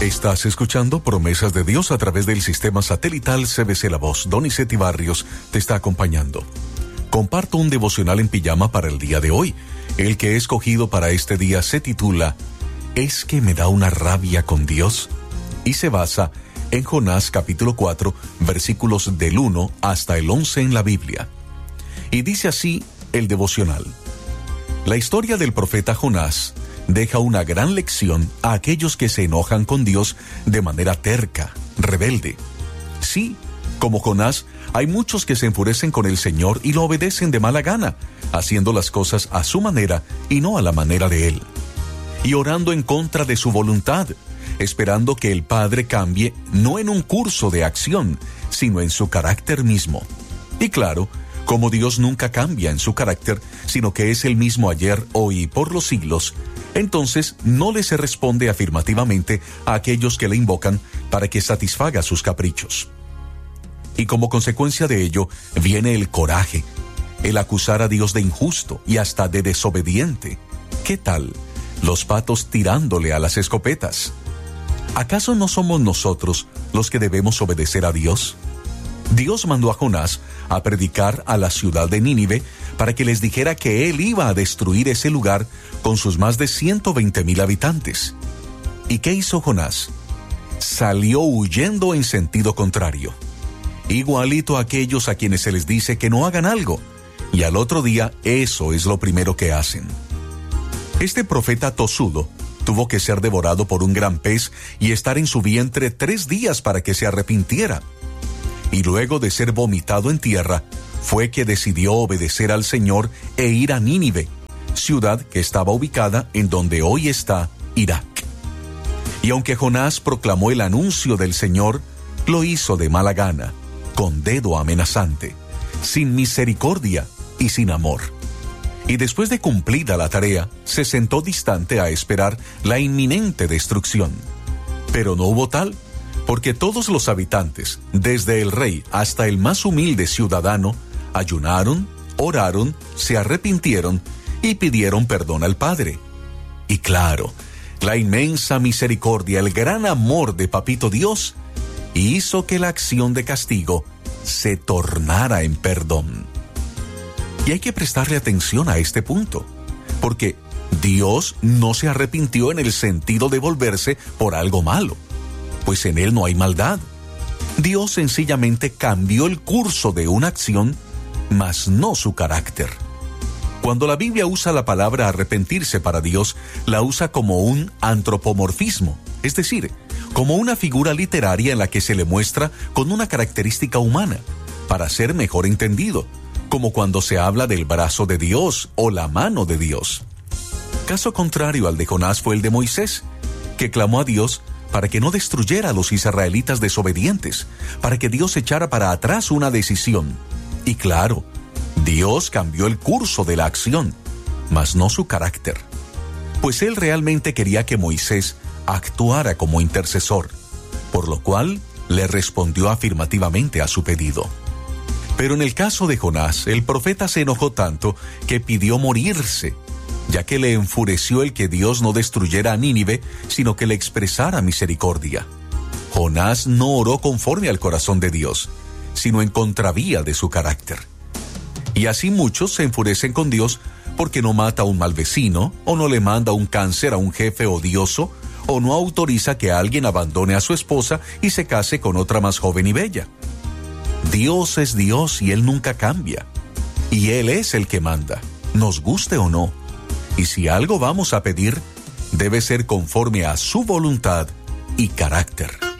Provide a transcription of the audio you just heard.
Estás escuchando Promesas de Dios a través del sistema satelital CBC La Voz. Donizetti Barrios te está acompañando. Comparto un devocional en pijama para el día de hoy. El que he escogido para este día se titula ¿Es que me da una rabia con Dios? Y se basa en Jonás capítulo 4, versículos del 1 hasta el 11 en la Biblia. Y dice así el devocional. La historia del profeta Jonás deja una gran lección a aquellos que se enojan con Dios de manera terca, rebelde. Sí, como Jonás, hay muchos que se enfurecen con el Señor y lo obedecen de mala gana, haciendo las cosas a su manera y no a la manera de Él. Y orando en contra de su voluntad, esperando que el Padre cambie no en un curso de acción, sino en su carácter mismo. Y claro, como Dios nunca cambia en su carácter, sino que es el mismo ayer, hoy y por los siglos, entonces no le se responde afirmativamente a aquellos que le invocan para que satisfaga sus caprichos. Y como consecuencia de ello, viene el coraje, el acusar a Dios de injusto y hasta de desobediente. ¿Qué tal? Los patos tirándole a las escopetas. ¿Acaso no somos nosotros los que debemos obedecer a Dios? Dios mandó a Jonás a predicar a la ciudad de Nínive para que les dijera que él iba a destruir ese lugar con sus más de 120,000 habitantes. ¿Y qué hizo Jonás? Salió huyendo en sentido contrario. Igualito a aquellos a quienes se les dice que no hagan algo, y al otro día eso es lo primero que hacen. Este profeta tosudo tuvo que ser devorado por un gran pez y estar en su vientre 3 días para que se arrepintiera. Y luego de ser vomitado en tierra, fue que decidió obedecer al Señor e ir a Nínive, ciudad que estaba ubicada en donde hoy está Irak. Y aunque Jonás proclamó el anuncio del Señor, lo hizo de mala gana, con dedo amenazante, sin misericordia y sin amor. Y después de cumplida la tarea, se sentó distante a esperar la inminente destrucción. Pero no hubo tal, porque todos los habitantes, desde el rey hasta el más humilde ciudadano, ayunaron, oraron, se arrepintieron y pidieron perdón al Padre. Y claro, la inmensa misericordia, el gran amor de Papito Dios, hizo que la acción de castigo se tornara en perdón. Y hay que prestarle atención a este punto, porque Dios no se arrepintió en el sentido de volverse por algo malo, pues en Él no hay maldad. Dios sencillamente cambió el curso de una acción, mas no su carácter. Cuando la Biblia usa la palabra arrepentirse para Dios, la usa como un antropomorfismo, es decir, como una figura literaria en la que se le muestra con una característica humana, para ser mejor entendido, como cuando se habla del brazo de Dios o la mano de Dios. Caso contrario al de Jonás fue el de Moisés, que clamó a Dios para que no destruyera a los israelitas desobedientes, para que Dios echara para atrás una decisión. Y claro, Dios cambió el curso de la acción, mas no su carácter, pues Él realmente quería que Moisés actuara como intercesor, por lo cual le respondió afirmativamente a su pedido. Pero en el caso de Jonás, el profeta se enojó tanto que pidió morirse, ya que le enfureció el que Dios no destruyera a Nínive, sino que le expresara misericordia. Jonás no oró conforme al corazón de Dios, sino en contravía de su carácter. Y así muchos se enfurecen con Dios porque no mata a un mal vecino, o no le manda un cáncer a un jefe odioso, o no autoriza que alguien abandone a su esposa y se case con otra más joven y bella. Dios es Dios y Él nunca cambia. Y Él es el que manda, nos guste o no. Y si algo vamos a pedir, debe ser conforme a su voluntad y carácter.